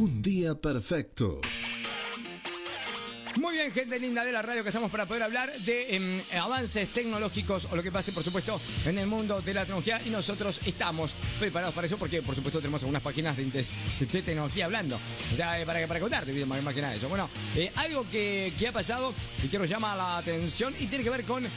Un día perfecto. Muy bien, gente linda de la radio, que estamos para poder hablar de avances tecnológicos o lo que pase, por supuesto, en el mundo de la tecnología. Y nosotros estamos preparados para eso porque, por supuesto, tenemos algunas páginas de tecnología hablando. O sea, para contarte, más que nada eso. Bueno, algo que ha pasado y que nos llama la atención y tiene que ver con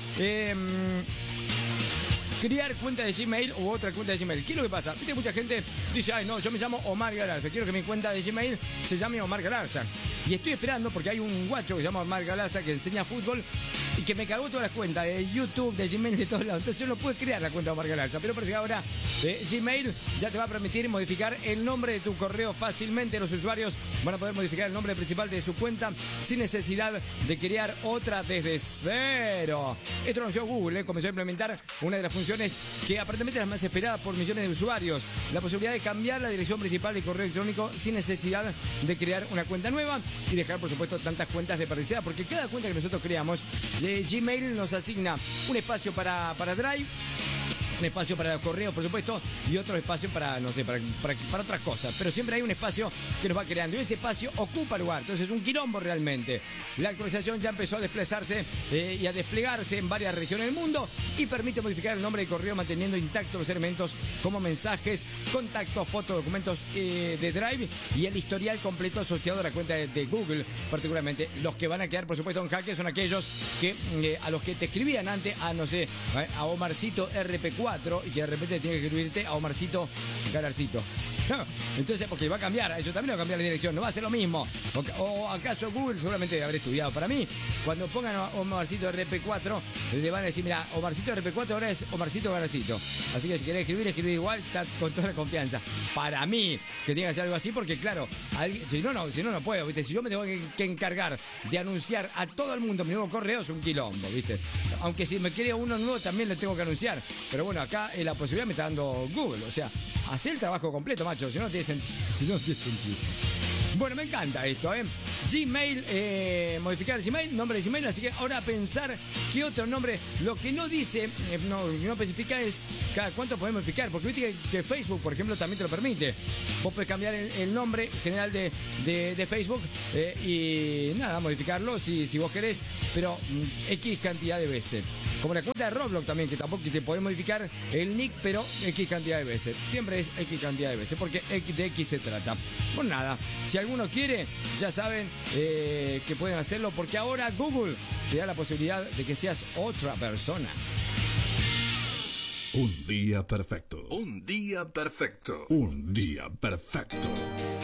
crear cuenta de Gmail u otra cuenta de Gmail. ¿Qué es lo que pasa? Viste, mucha gente dice, ay no, yo me llamo Omar Galarza, quiero que mi cuenta de Gmail se llame Omar Galarza. Y estoy esperando porque hay un guacho que se llama Omar Galarza que enseña fútbol y que me cagó todas las cuentas de YouTube, de Gmail, de todos lados. Entonces yo no pude crear la cuenta de Omar Galarza, pero parece que ahora Gmail ya te va a permitir modificar el nombre de tu correo fácilmente. Los usuarios van a poder modificar el nombre principal de su cuenta sin necesidad de crear otra desde cero. Esto lo anunció Google, comenzó a implementar una de las funciones que aparentemente es la más esperada por millones de usuarios, la posibilidad de cambiar la dirección principal de correo electrónico sin necesidad de crear una cuenta nueva y dejar, por supuesto, tantas cuentas de desperdiciadas, porque cada cuenta que nosotros creamos, Gmail nos asigna un espacio para Drive, un espacio para los correos, por supuesto, y otro espacio para, no sé, para otras cosas. Pero siempre hay un espacio que nos va creando y ese espacio ocupa lugar. Entonces es un quilombo realmente. La actualización ya empezó a desplazarse y a desplegarse en varias regiones del mundo y permite modificar el nombre de correo manteniendo intactos los elementos como mensajes, contactos, fotos, documentos de Drive y el historial completo asociado a la cuenta de Google. Particularmente los que van a quedar, por supuesto, en jaque son aquellos que a los que te escribían antes, a no sé, a Omarcito RP4, y que de repente tiene que escribirte a Omarcito Galarcito. No, entonces, porque va a cambiar, eso también va a cambiar la dirección, no va a ser lo mismo. O acaso Google seguramente habré estudiado. Para mí, cuando pongan Omarcito RP4, le van a decir, mira, Omarcito RP4 ahora es Omarcito Galarcito. Así que si querés escribir igual, está con toda la confianza. Para mí, que tiene que hacer algo así, porque claro, si no puedo, ¿viste? Si yo me tengo que encargar de anunciar a todo el mundo mi nuevo correo, es un quilombo, ¿viste? Aunque si me creo uno nuevo también lo tengo que anunciar. Pero bueno, acá la posibilidad me está dando Google. O sea, hacer el trabajo completo, macho, si no tiene sentido. Bueno, me encanta esto, Gmail, modificar Gmail, nombre de Gmail, así que ahora a pensar qué otro nombre. Lo que no dice, no especifica es cada cuánto podemos modificar, porque viste que Facebook, por ejemplo, también te lo permite. Vos podés cambiar el nombre general de Facebook y nada, modificarlo si vos querés, pero X cantidad de veces. Como la cuenta de Roblox también, que tampoco te podés modificar el nick, pero X cantidad de veces. Siempre es X cantidad de veces, porque de X se trata. Bueno, nada, si alguno quiere, ya saben que pueden hacerlo, porque ahora Google te da la posibilidad de que seas otra persona. Un día perfecto. Un día perfecto. Un día perfecto.